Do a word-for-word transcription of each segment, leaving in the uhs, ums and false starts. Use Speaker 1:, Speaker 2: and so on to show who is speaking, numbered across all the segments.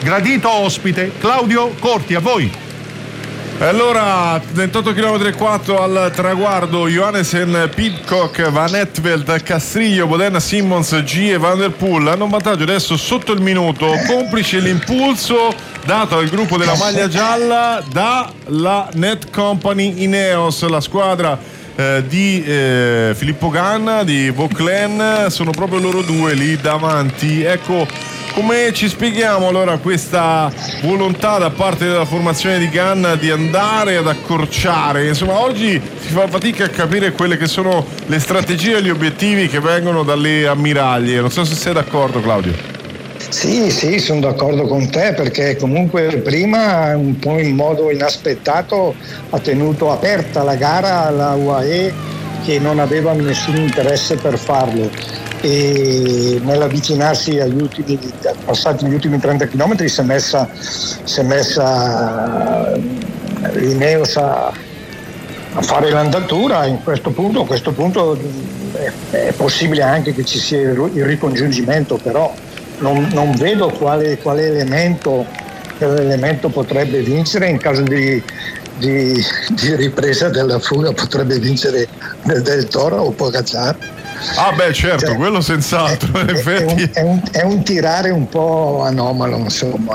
Speaker 1: gradito ospite Claudio Corti. A voi.
Speaker 2: Allora, ventotto chilometri e quattro al traguardo, Johannesen, Pidcock, Van Etveld, Castrillo, Bodena, Simmons, G e Van der Poel hanno un vantaggio adesso sotto il minuto, complice l'impulso dato al gruppo della maglia gialla dalla Net Company Ineos, la squadra eh, di eh, Filippo Ganna, di Vauclain, sono proprio loro due lì davanti. Ecco, come ci spieghiamo allora questa volontà da parte della formazione di Ganna di andare ad accorciare? Insomma, oggi si fa fatica a capire quelle che sono le strategie e gli obiettivi che vengono dalle ammiraglie. Non so se sei d'accordo, Claudio.
Speaker 3: Sì, sì, sono d'accordo con te, perché comunque prima un po' in modo inaspettato ha tenuto aperta la gara alla U A E, che non aveva nessun interesse per farlo, e nell'avvicinarsi agli ultimi, passati gli ultimi trenta chilometri si è messa si è messa Ineos a, a fare l'andatura. In questo punto, a questo punto è, è possibile anche che ci sia il ricongiungimento, però non, non vedo quale, quale elemento quale elemento potrebbe vincere in caso di Di, di ripresa della fuga. Potrebbe vincere Del, del Toro o Pogacar.
Speaker 2: Ah beh, certo, cioè, quello senz'altro.
Speaker 3: È,
Speaker 2: in effetti
Speaker 3: è, un, è, un, è un tirare un po' anomalo, insomma,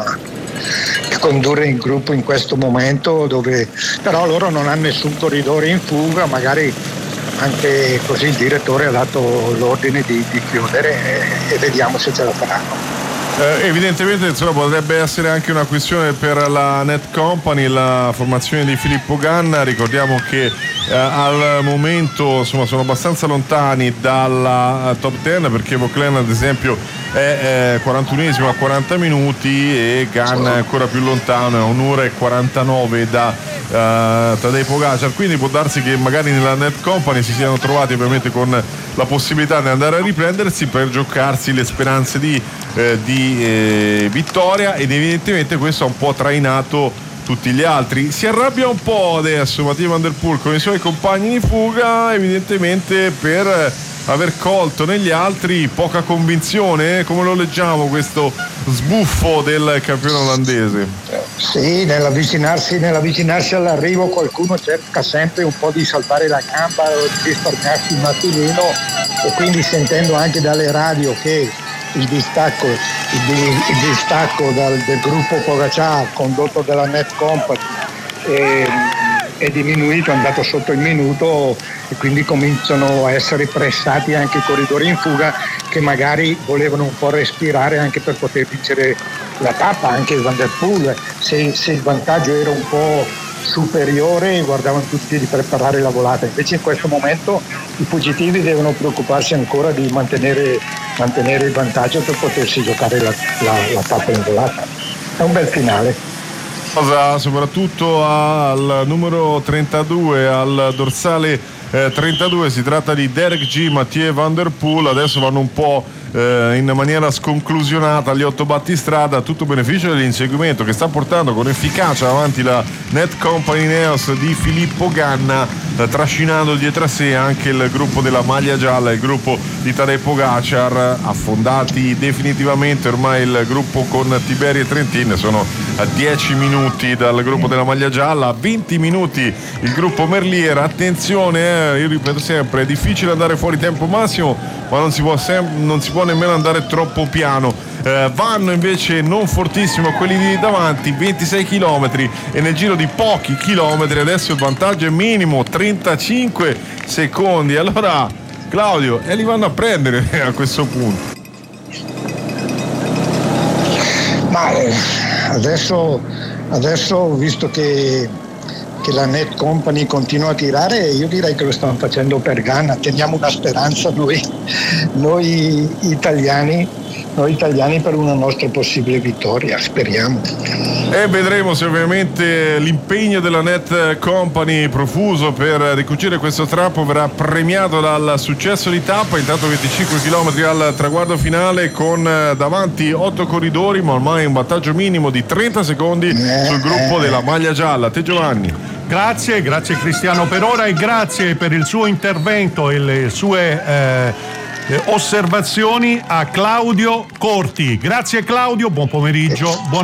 Speaker 3: condurre il gruppo in questo momento, dove però loro non hanno nessun corridore in fuga, magari anche così il direttore ha dato l'ordine di, di chiudere e, e vediamo se ce la faranno.
Speaker 2: Eh, evidentemente insomma, potrebbe essere anche una questione per la Net Company, la formazione di Filippo Ganna. Ricordiamo che eh, al momento insomma, sono abbastanza lontani dalla uh, top dieci, perché Vauclain ad esempio è eh, quarantunesimo a quaranta minuti e Ganna è ancora più lontano, è un'ora e quarantanove da uh, Tadej Pogacar, quindi può darsi che magari nella Net Company si siano trovati ovviamente con la possibilità di andare a riprendersi per giocarsi le speranze di, eh, di eh, vittoria, ed evidentemente questo ha un po' trainato tutti gli altri. Si arrabbia un po' adesso Mathieu Van der Poel con i suoi compagni di fuga, evidentemente per aver colto negli altri poca convinzione. Come lo leggiamo questo sbuffo del campione olandese?
Speaker 3: Sì, nell'avvicinarsi, nell'avvicinarsi all'arrivo qualcuno cerca sempre un po' di salvare la gamba o di risparmiarsi un attimino, e quindi sentendo anche dalle radio che il distacco, il, il distacco dal, del gruppo Pogacar condotto dalla Net Company è, è diminuito, è andato sotto il minuto, e quindi cominciano a essere pressati anche i corridori in fuga che magari volevano un po' respirare anche per poter vincere la tappa. Anche Van der Poel, se, se il vantaggio era un po' superiore, guardavano tutti di preparare la volata. Invece in questo momento i fuggitivi devono preoccuparsi ancora di mantenere, mantenere il vantaggio per potersi giocare la, la, la tappa in volata. È un bel finale.
Speaker 2: Soprattutto al numero trentadue, al dorsale eh, trentadue, si tratta di Derek G, Mathieu Van der Poel. Adesso vanno un po' eh, in maniera sconclusionata agli otto battistrada, tutto beneficio dell'inseguimento che sta portando con efficacia avanti la Net Company Ineos di Filippo Ganna, eh, trascinando dietro a sé anche il gruppo della maglia gialla, il gruppo di Tadej Pogacar, affondati definitivamente ormai il gruppo con Tiberio e Trentin. Sono a dieci minuti dal gruppo della maglia gialla, a venti minuti il gruppo Merlier. Attenzione, eh, io ripeto sempre, è difficile andare fuori tempo massimo, ma non si può, sem- non si può nemmeno andare troppo piano. Eh, vanno invece non fortissimo quelli di davanti, ventisei chilometri, e nel giro di pochi chilometri adesso il vantaggio è minimo, trentacinque secondi. Allora Claudio, e li vanno a prendere a questo punto?
Speaker 3: Ma eh, adesso, adesso visto che, che la Net Company continua a tirare, io direi che lo stanno facendo per Ganna. Teniamo una speranza noi, noi italiani noi italiani per una nostra possibile vittoria, speriamo.
Speaker 2: E vedremo se ovviamente l'impegno della Net Company profuso per ricucire questo strappo verrà premiato dal successo di tappa. Intanto venticinque chilometri al traguardo finale con davanti otto corridori, ma ormai un vantaggio minimo di trenta secondi sul gruppo della maglia gialla. Te Giovanni.
Speaker 1: Grazie, grazie Cristiano per ora, e grazie per il suo intervento e le sue eh, osservazioni a Claudio Corti. Grazie Claudio, buon pomeriggio, buon